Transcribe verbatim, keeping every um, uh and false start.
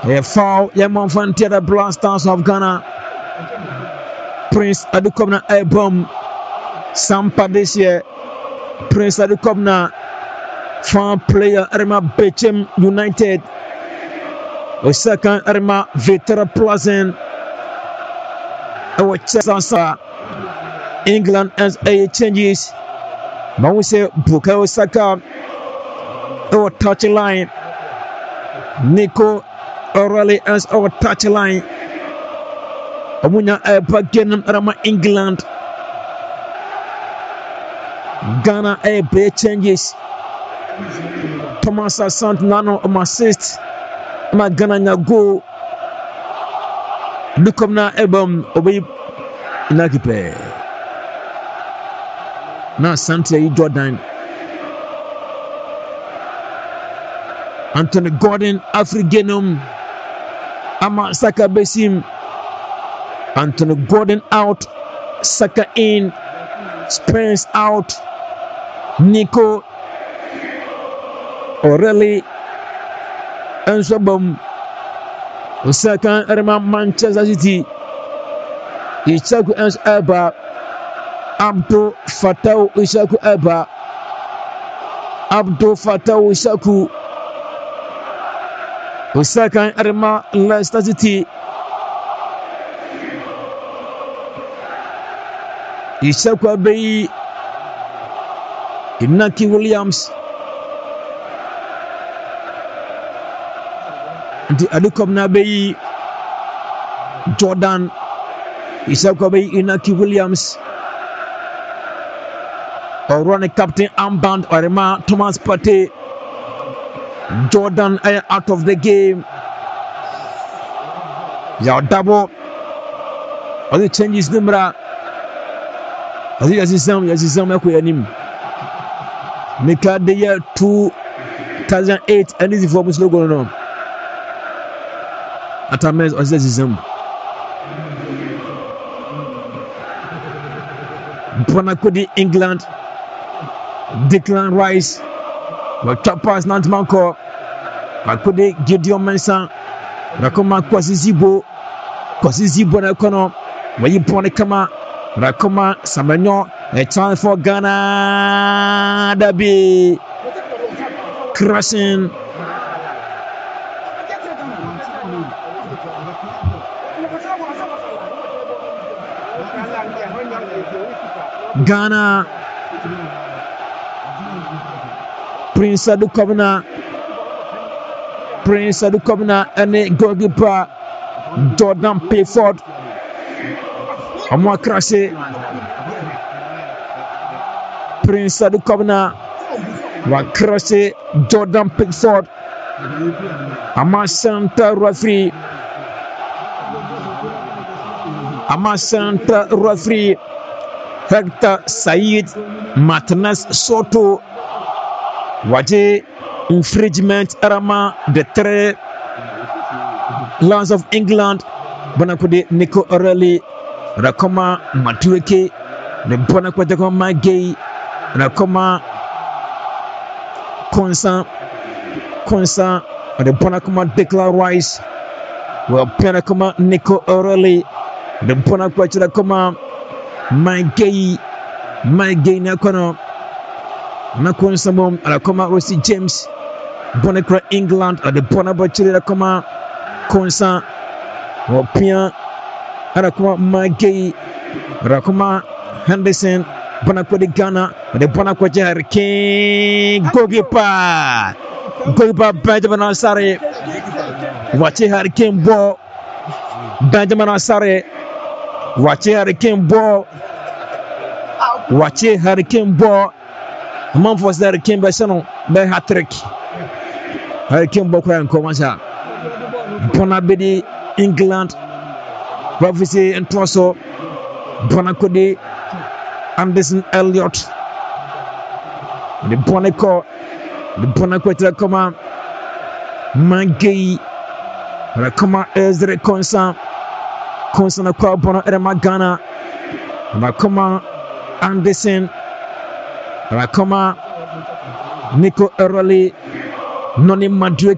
A foul, Yamon Fantia, the Blasters of Ghana. Prince Adukobna Ebom. Sampa this year. Prince Adukobna. Fan player Arima Bechem United. Osaka Arima Vetera Pleasant. Our Chelsea. England as a changes. But we say Bukayo Saka. Our touch line. Nico O'Reilly as our touch line. Amunya Ebagenum Rama England. Ghana a play changes. Thomas Asante Nano um assist. Ma Ghana nya go. Dukomna Ebom obi nakipe. Na Asante Jordan. Anthony Gordon Afrigenum Ama Saka Besim. Anthony Gordon out, Saka in, Spence out, Nico O'Reilly Ensabom Osaka Erma Manchester City Ishaku Ens Eba Abdul Fatau Ishaku Eba Abdul Fatau Ishaku Osaka Erma Leicester City Ishaku Abeyi Inaki Williams Di Adukobna Abeyi Jordan Ishaku Abeyi Inaki Williams Orone captain armband Arema Thomas Partey Jordan uh, out of the game. Ya double As he changes number As he has his name As his name Yanim Mika the year two thousand eight and this is for Muslim going on at a mess as his name Bonakodi England Declan Rice but top pass Nantmanko Akode Gideon Mensah Rakoma Kwasi Zibo Kwasi Zibo na kono wayi pone kama Rakoma Samanyo a chance for Ghana Dabi crashing Ghana Prince Adukobna Prince Adukobna and goalkeeper Jordan Pickford Amwa crashe Prince Adukobna wa crashe Jordan Pickford Ama center referee Ama center referee Hector Said Martinez Soto Waje infringement Arama the three Lions of England Bonakode Nico O'Reilly Rakoma Matueke the Bonakode Magay Rakoma Konsa Konsa the Bonakoma Declan Rice well Penakoma Nico O'Reilly the Bonakode Rakoma Magay Magay Nakono Nakonsa Mom Rakoma Rossi James Bonakra England at the Bonabachili Rakoma Konsa Opia Rakoma Magay Rakoma Henderson Bonakwa Ghana the Bonakwa Hurricane goalkeeper goalkeeper Benjamin Asare watch Hurricane ball Benjamin Asare watch Hurricane ball watch Hurricane ball man for the Hurricane Besano by hat-trick Hurricane ball and Komasa Bonabedi England Prophecy and Trosso Bonakode Anderson Elliott the Bonaco the Bonaco Koma Magay Rakoma Ezra Konsa Konsa na kwa Bono Erema Ghana Rakoma Anderson Rakoma Nico O'Reilly Noni Madrid